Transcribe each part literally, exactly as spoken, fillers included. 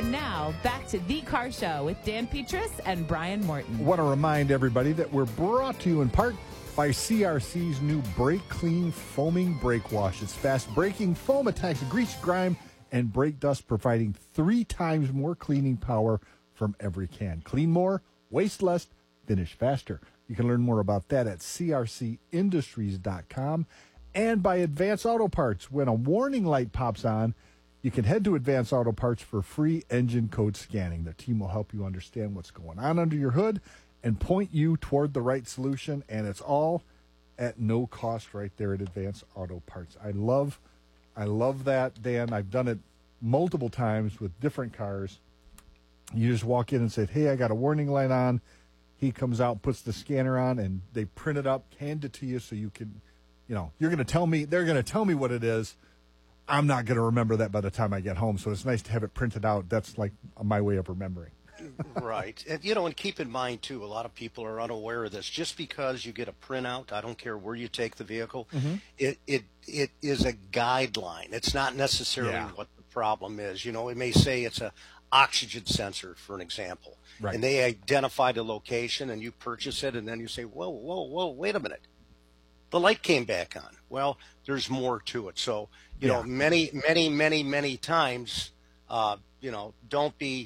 And now, back to The Car Show with Dan Petras and Brian Morton. I want to remind everybody that we're brought to you in part by C R C's new Brake Clean Foaming Brake Wash. It's fast braking, foam attacks grease, grime, and brake dust, providing three times more cleaning power from every can. Clean more, waste less, finish faster. You can learn more about that at c r c industries dot com. And by Advance Auto Parts. When a warning light pops on, you can head to Advance Auto Parts for free engine code scanning. Their team will help you understand what's going on under your hood and point you toward the right solution. And it's all at no cost right there at Advance Auto Parts. I love, I love that, Dan. I've done it multiple times with different cars. You just walk in and say, hey, I got a warning light on. He comes out, puts the scanner on, and they print it up, hand it to you so you can, you know, you're going to tell me, they're going to tell me what it is. I'm not going to remember that by the time I get home. So it's nice to have it printed out. That's like my way of remembering. Right. And, you know, and keep in mind, too, a lot of people are unaware of this. Just because you get a printout, I don't care where you take the vehicle, mm-hmm. it, it it is a guideline. It's not necessarily yeah. what the problem is. You know, it may say it's a oxygen sensor, for an example. Right. And they identify the location, and you purchase it, and then you say, whoa, whoa, whoa, wait a minute. The light came back on. Well, there's more to it. So, you yeah. know, many, many, many, many times, uh, you know, don't be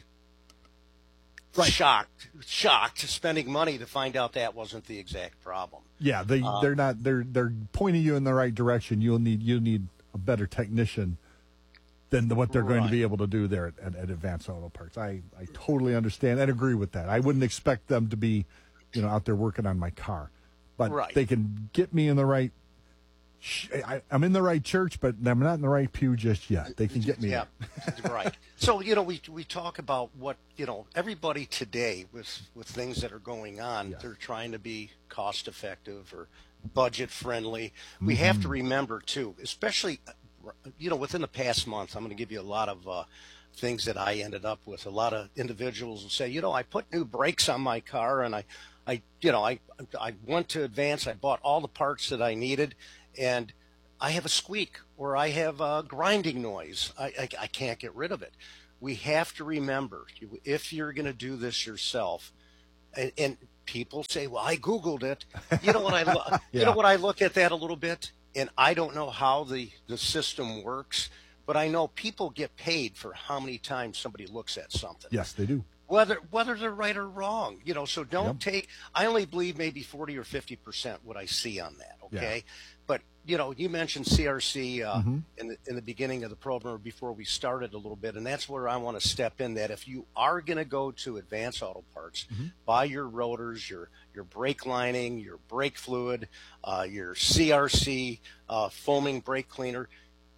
right. shocked, shocked spending money to find out that wasn't the exact problem. Yeah, they uh, they're not they're they're pointing you in the right direction. You'll need you need a better technician than the, what they're right. going to be able to do there at, at, at Advance Auto Parts. I, I totally understand and agree with that. I wouldn't expect them to be, you know, out there working on my car. But right. they can get me in the right sh- I, I'm in the right church, but I'm not in the right pew just yet. They can get me yeah, there. Right. So, you know, we we talk about what, you know, everybody today with, with things that are going on, yes. they're trying to be cost effective or budget friendly. We mm-hmm. have to remember, too, especially, you know, within the past month, I'm going to give you a lot of uh, things that I ended up with. A lot of individuals will say, you know, I put new brakes on my car and I I, you know, I, I went to Advance, I bought all the parts that I needed, and I have a squeak or I have a grinding noise. I, I, I can't get rid of it. We have to remember, if you're going to do this yourself, and, and people say, well, I Googled it. You know what I, lo- yeah. you know what I look at that a little bit, and I don't know how the, the system works, but I know people get paid for how many times somebody looks at something. Yes, they do. Whether whether they're right or wrong, you know, so don't yep. take, I only believe maybe forty or fifty percent what I see on that, okay? Yeah. But, you know, you mentioned C R C uh, mm-hmm. in, the, in the beginning of the program before we started a little bit, and that's where I want to step in, that if you are going to go to Advance Auto Parts, mm-hmm. buy your rotors, your, your brake lining, your brake fluid, uh, your C R C uh, foaming brake cleaner,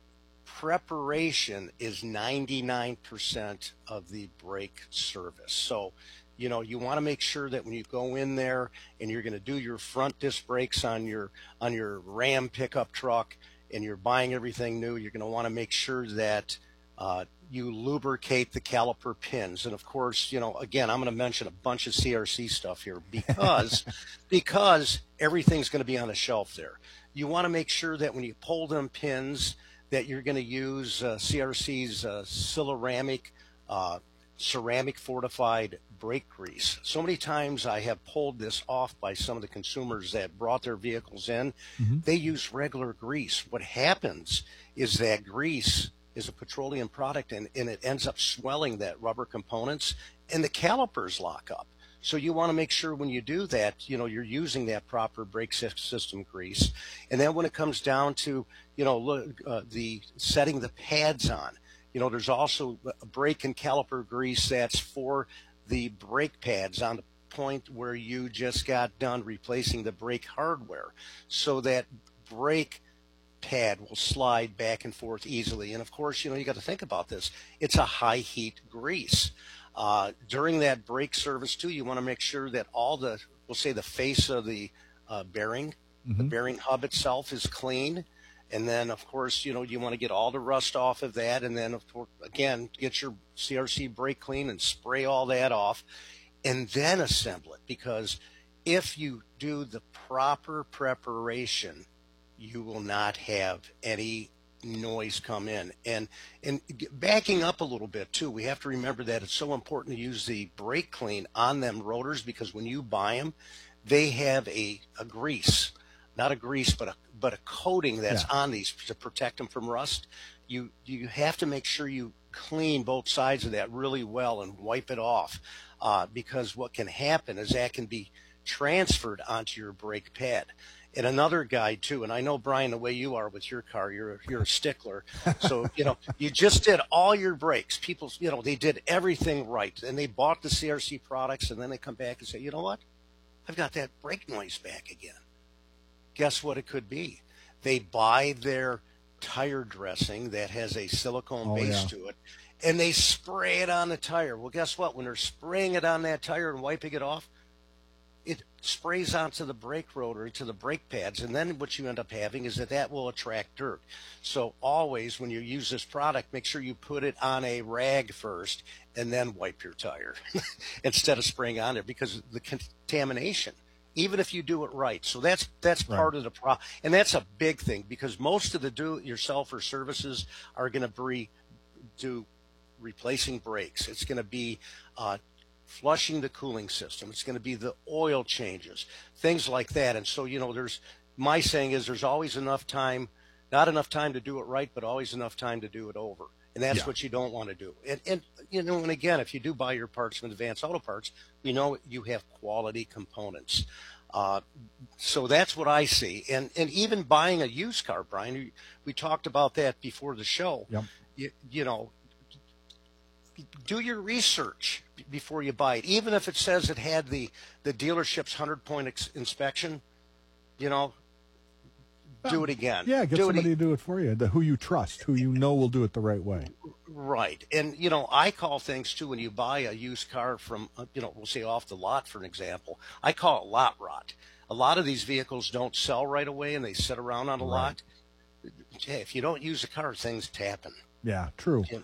preparation is ninety-nine percent of the brake service. So, you know, you want to make sure that when you go in there and you're going to do your front disc brakes on your on your Ram pickup truck and you're buying everything new, you're going to want to make sure that uh, you lubricate the caliper pins. And of course, you know, again, I'm going to mention a bunch of C R C stuff here because because everything's going to be on a shelf there. You want to make sure that when you pull them pins, that you're going to use uh, C R C's uh, Silaramic uh, ceramic fortified brake grease. So many times I have pulled this off by some of the consumers that brought their vehicles in. Mm-hmm. They use regular grease. What happens is that grease is a petroleum product, and, and it ends up swelling that rubber components, and the calipers lock up. So you want to make sure when you do that, you know, you're using that proper brake system grease. And then when it comes down to, you know, look, uh, the setting the pads on, you know, there's also a brake and caliper grease that's for the brake pads on the point where you just got done replacing the brake hardware, so that brake pad will slide back and forth easily. And of course, you know, you got to think about this. It's a high heat grease. Uh, during that brake service, too, you want to make sure that all the, we'll say the face of the uh, bearing, mm-hmm. the bearing hub itself is clean. And then, of course, you know, you want to get all the rust off of that. And then, of course, again, get your C R C brake clean and spray all that off. And then assemble it. Because if you do the proper preparation, you will not have any noise come in. And and backing up a little bit too, we have to remember that it's so important to use the brake clean on them rotors, because when you buy them, they have a, a grease, not a grease, but a but a coating that's Yeah. on these to protect them from rust. You you have to make sure you clean both sides of that really well and wipe it off, uh, because what can happen is that can be transferred onto your brake pad. And another guide too, and I know, Brian, the way you are with your car, you're a, you're a stickler. So, you know, you just did all your brakes. People, you know, they did everything right, and they bought the C R C products, and then they come back and say, you know what? I've got that brake noise back again. Guess what it could be? They buy their tire dressing that has a silicone Oh, base yeah. to it, and they spray it on the tire. Well, guess what? When they're spraying it on that tire and wiping it off, it sprays onto the brake rotor, to the brake pads, and then what you end up having is that that will attract dirt. So always, when you use this product, make sure you put it on a rag first and then wipe your tire instead of spraying on it, because of the contamination, even if you do it right. So that's that's Right. part of the problem, and that's a big thing, because most of the do-it-yourself or services are going to be do replacing brakes. It's going to be uh, flushing the cooling system. It's going to be the oil changes, things like that. And so, you know, there's, my saying is there's always enough time, not enough time to do it right, but always enough time to do it over. And that's Yeah. what you don't want to do. And, and, you know, and again, if you do buy your parts from Advanced Auto Parts, you know you have quality components. Uh, so that's what I see. And, and even buying a used car, Brian, we, we talked about that before the show. Yep. You, you know, do your research before you buy it. Even if it says it had the, the dealership's hundred-point ex- inspection, you know, do it again. Yeah, get do somebody it, to do it for you, the, who you trust, who you know will do it the right way. right. And, you know, I call things, too, when you buy a used car from, uh, you know, we'll say off the lot, for an example, I call it lot rot. A lot of these vehicles don't sell right away, and they sit around on a Right. lot. Hey, if you don't use the car, things happen. Yeah, true. Yeah.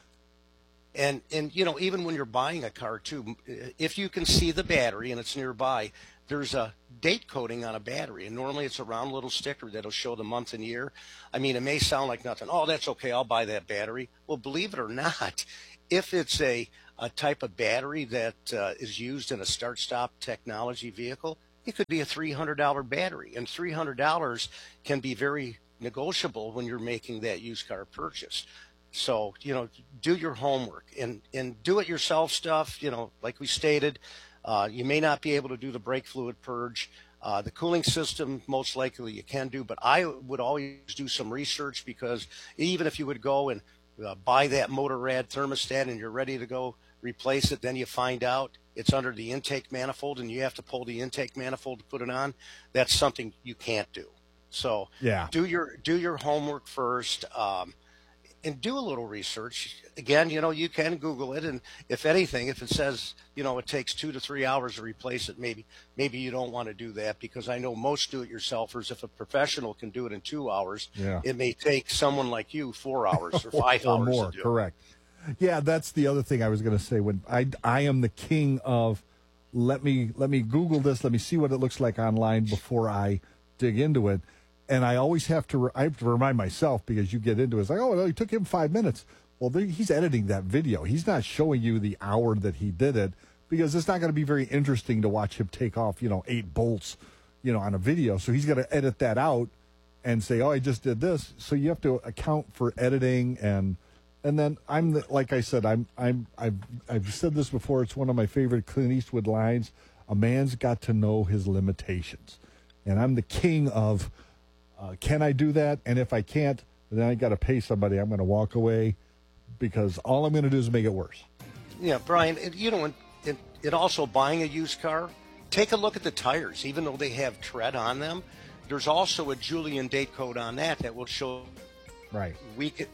And, and, you know, even when you're buying a car, too, if you can see the battery and it's nearby, there's a date coding on a battery. And normally it's a round little sticker that'll show the month and year. I mean, it may sound like nothing. Oh, that's okay, I'll buy that battery. Well, believe it or not, if it's a, a type of battery that uh, is used in a start-stop technology vehicle, it could be a three hundred dollars battery. And three hundred dollars can be very negotiable when you're making that used car purchase. So, you know, do your homework and, and do it yourself stuff. You know, like we stated, uh, you may not be able to do the brake fluid purge. Uh, the cooling system, most likely you can do, but I would always do some research, because even if you would go and uh, buy that Motorrad thermostat and you're ready to go replace it, then you find out it's under the intake manifold and you have to pull the intake manifold to put it on. That's something you can't do. So Yeah. do your, do your homework first. Um, And do a little research. Again, you know, you can Google it, and if anything, if it says, you know, it takes two to three hours to replace it, maybe maybe you don't want to do that, because I know most do-it-yourselfers, if a professional can do it in two hours, Yeah. it may take someone like you four hours or five or hours more. to do it. Correct. Yeah, that's the other thing I was going to say. When I I am the king of let me let me Google this, let me see what it looks like online before I dig into it. And I always have to, I have to remind myself, because you get into it, it's like, oh, well, it took him five minutes. Well, there, he's editing that video. He's not showing you the hour that he did it, because it's not going to be very interesting to watch him take off, you know, eight bolts, you know, on a video. So he's got to edit that out and say, oh, I just did this. So you have to account for editing. And, and then I'm the, like I said, I'm, I'm, I've, I've said this before. It's one of my favorite Clint Eastwood lines. A man's got to know his limitations. And I'm the king of, Uh, can I do that? And if I can't, then I got to pay somebody. I'm going to walk away, because all I'm going to do is make it worse. Yeah, Brian, it, you know, in, in, in also buying a used car, take a look at the tires. Even though they have tread on them, there's also a Julian date code on that that will show Right. week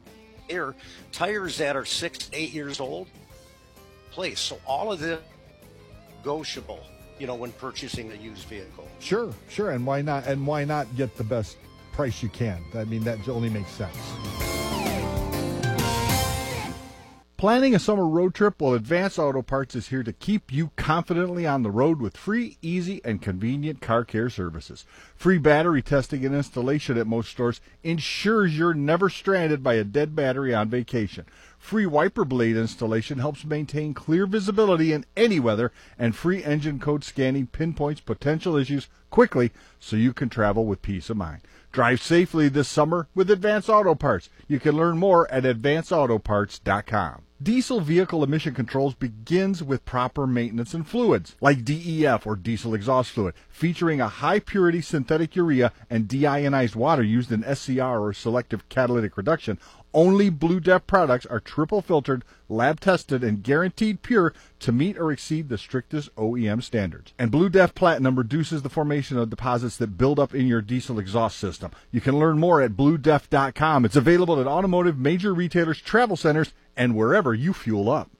air tires that are six, eight years old. Place. So all of this negotiable, you know, when purchasing a used vehicle. Sure, sure. And why not? And why not get the best price you can? I mean, that only makes sense. Planning a summer road trip? Well, Advance Auto Parts is here to keep you confidently on the road with free, easy, and convenient car care services. Free battery testing and installation at most stores ensures you're never stranded by a dead battery on vacation. Free wiper blade installation helps maintain clear visibility in any weather, and free engine code scanning pinpoints potential issues quickly so you can travel with peace of mind. Drive safely this summer with Advance Auto Parts. You can learn more at advance auto parts dot com. Diesel vehicle emission controls begins with proper maintenance and fluids, like D E F or diesel exhaust fluid, featuring a high-purity synthetic urea and deionized water used in S C R or selective catalytic reduction. Only Blue Def products are triple filtered, lab tested, and guaranteed pure to meet or exceed the strictest O E M standards. And Blue Def Platinum reduces the formation of deposits that build up in your diesel exhaust system. You can learn more at blue def dot com. It's available at automotive major retailers, travel centers, and wherever you fuel up.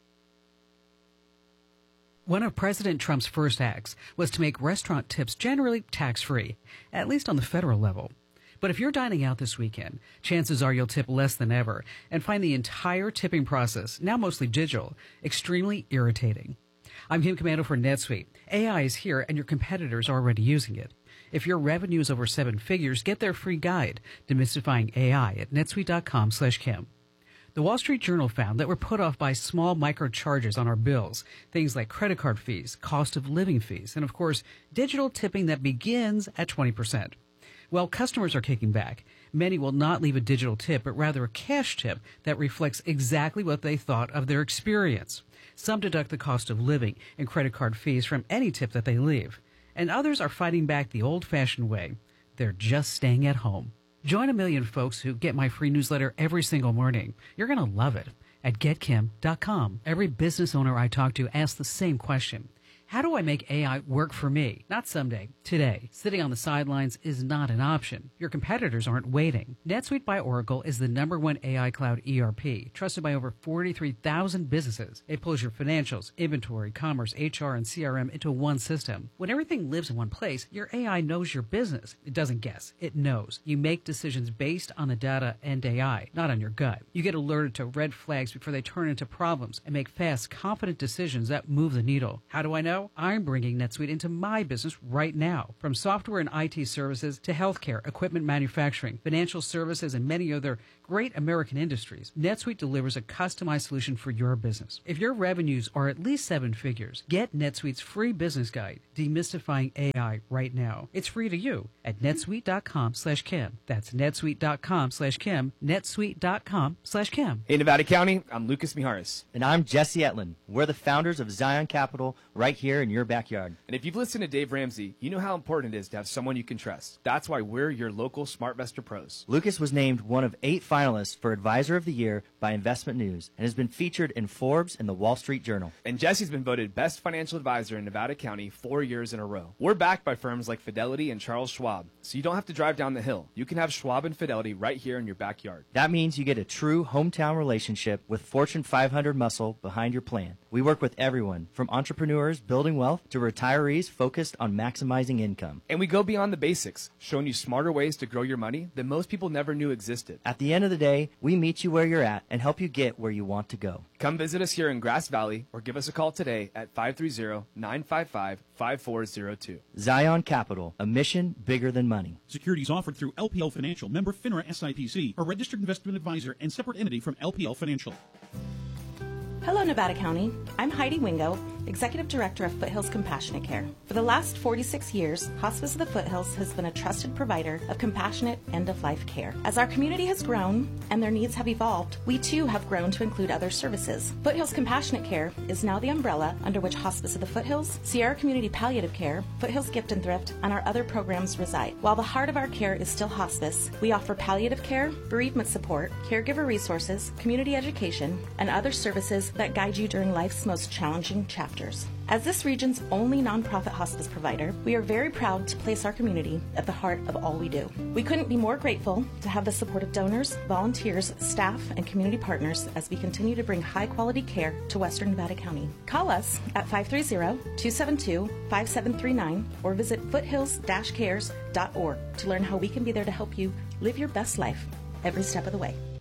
One of President Trump's first acts was to make restaurant tips generally tax-free, at least on the federal level. But if you're dining out this weekend, chances are you'll tip less than ever and find the entire tipping process, now mostly digital, extremely irritating. I'm Kim Commando for NetSuite. A I is here and your competitors are already using it. If your revenue is over seven figures, get their free guide, Demystifying A I, at netsuite dot com slash Kim. The Wall Street Journal found that we're put off by small microcharges on our bills, things like credit card fees, cost of living fees, and of course, digital tipping that begins at twenty percent. Well, customers are kicking back. Many will not leave a digital tip, but rather a cash tip that reflects exactly what they thought of their experience. Some deduct the cost of living and credit card fees from any tip that they leave. And others are fighting back the old-fashioned way. They're just staying at home. Join a million folks who get my free newsletter every single morning. You're going to love it at get kim dot com. Every business owner I talk to asks the same question. How do I make A I work for me? Not someday, today. Sitting on the sidelines is not an option. Your competitors aren't waiting. NetSuite by Oracle is the number one A I cloud E R P, trusted by over forty-three thousand businesses. It pulls your financials, inventory, commerce, H R, and C R M into one system. When everything lives in one place, your A I knows your business. It doesn't guess. It knows. You make decisions based on the data and A I, not on your gut. You get alerted to red flags before they turn into problems and make fast, confident decisions that move the needle. How do I know? I'm bringing NetSuite into my business right now. From software and I T services to healthcare, equipment manufacturing, financial services, and many other great American industries, NetSuite delivers a customized solution for your business. If your revenues are at least seven figures, get NetSuite's free business guide, Demystifying A I, right now. It's free to you at netsuite dot com slash Kim. That's netsuite dot com slash Kim, netsuite dot com slash Kim. Hey, Nevada County, I'm Lucas Miharis. And I'm Jesse Etlin. We're the founders of Zion Capital right here in your backyard. And if you've listened to Dave Ramsey, you know how important it is to have someone you can trust. That's why we're your local SmartVestor pros. Lucas was named one of eight finalists for Advisor of the Year by Investment News and has been featured in Forbes and the Wall Street Journal. And Jesse's been voted Best Financial Advisor in Nevada County four years in a row. We're backed by firms like Fidelity and Charles Schwab, so you don't have to drive down the hill. You can have Schwab and Fidelity right here in your backyard. That means you get a true hometown relationship with Fortune five hundred muscle behind your plan. We work with everyone, from entrepreneurs building wealth to retirees focused on maximizing income. And we go beyond the basics, showing you smarter ways to grow your money that most people never knew existed. At the end of the day, we meet you where you're at and help you get where you want to go. Come visit us here in Grass Valley or give us a call today at five three zero, nine five five, five four zero two. Zion Capital, a mission bigger than money. Securities offered through L P L Financial, member FINRA S I P C, a registered investment advisor and separate entity from L P L Financial. Hello, Nevada County. I'm Heidi Wingo, Executive Director of Foothills Compassionate Care. For the last forty-six years, Hospice of the Foothills has been a trusted provider of compassionate end-of-life care. As our community has grown and their needs have evolved, we too have grown to include other services. Foothills Compassionate Care is now the umbrella under which Hospice of the Foothills, Sierra Community Palliative Care, Foothills Gift and Thrift, and our other programs reside. While the heart of our care is still hospice, we offer palliative care, bereavement support, caregiver resources, community education, and other services that guide you during life's most challenging chapters. As this region's only nonprofit hospice provider, we are very proud to place our community at the heart of all we do. We couldn't be more grateful to have the support of donors, volunteers, staff, and community partners as we continue to bring high-quality care to Western Nevada County. Call us at five three zero, two seven two, five seven three nine or visit foothills dash cares dot org to learn how we can be there to help you live your best life every step of the way.